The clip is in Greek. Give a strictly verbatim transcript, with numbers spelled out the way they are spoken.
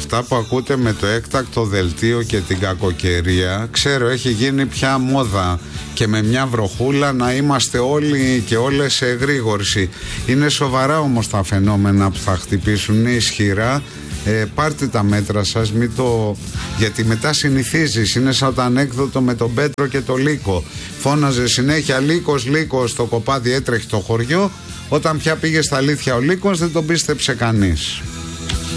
αυτά που ακούτε με το έκτακτο δελτίο και την κακοκαιρία, ξέρω έχει γίνει πια μόδα και με μια βροχούλα να είμαστε όλοι και όλες σε εγρήγορση. Είναι σοβαρά όμως τα φαινόμενα που θα χτυπήσουν, είναι ισχυρά. Ε, πάρτε τα μέτρα σας, μην το... γιατί μετά συνηθίζεις. Είναι σαν το ανέκδοτο με τον Πέτρο και το Λύκο. Φώναζε συνέχεια Λύκος, Λύκος, το κοπάδι έτρεχε το χωριό. Όταν πια πήγε στα αλήθεια ο Λύκος δεν τον πίστεψε κανείς.